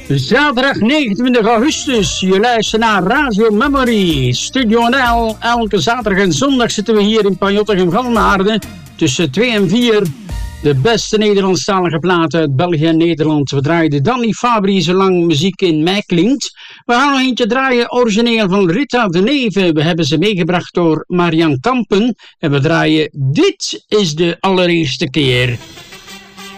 Zaterdag 29 augustus, je luistert naar Radio Memory, Studio NL. Elke zaterdag en zondag zitten we hier in Panjottechem-Galmaarden tussen 2 en 4. De beste Nederlandstalige platen uit België en Nederland. We draaiden Danny Fabri zolang muziek in mij klinkt. We gaan nog eentje draaien, origineel van Rita de Neve. We hebben ze meegebracht door Marian Kampen. En we draaien Dit is de allereerste keer.